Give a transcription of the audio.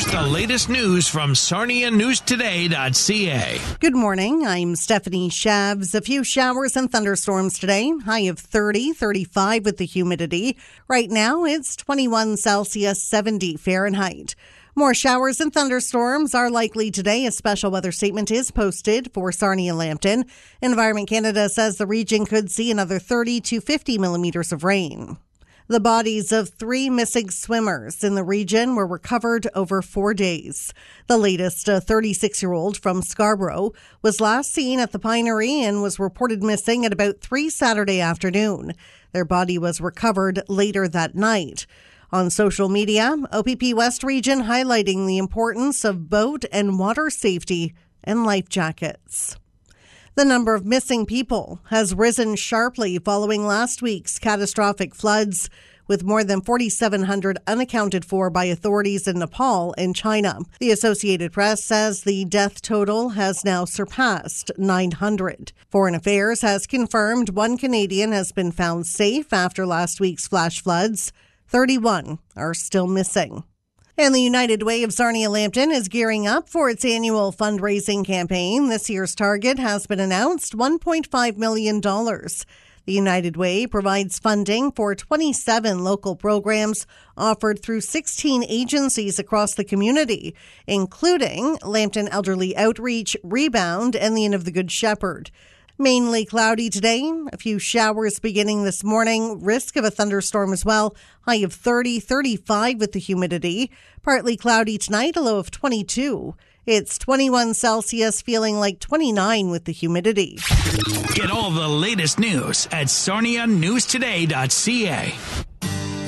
the latest news from SarniaNewsToday.ca. Good morning. I'm Stephanie Shavs. A few showers and thunderstorms today. High of 30, 35 with the humidity. Right now, it's 21 Celsius, 70 Fahrenheit. More showers and thunderstorms are likely today. A special weather statement is posted for Sarnia Lambton. Environment Canada says the region could see another 30 to 50 millimeters of rain. The bodies of 3 missing swimmers in the region were recovered over 4 days. The latest, a 36-year-old from Scarborough, was last seen at the Pinery and was reported missing at about 3 Saturday afternoon. Their body was recovered later that night. On social media, OPP West Region highlighting the importance of boat and water safety and life jackets. The number of missing people has risen sharply following last week's catastrophic floods, with more than 4,700 unaccounted for by authorities in Nepal and China. The Associated Press says the death total has now surpassed 900. Foreign Affairs has confirmed 1 Canadian has been found safe after last week's flash floods. 31 are still missing. And the United Way of Sarnia Lambton is gearing up for its annual fundraising campaign. This year's target has been announced, $1.5 million. The United Way provides funding for 27 local programs offered through 16 agencies across the community, including Lambton Elderly Outreach, Rebound, and the Inn of the Good Shepherd. Mainly cloudy today. A few showers beginning this morning. Risk of a thunderstorm as well. High of 30, 35 with the humidity. Partly cloudy tonight, a low of 22. It's 21 Celsius, feeling like 29 with the humidity. Get all the latest news at SarniaNewsToday.ca.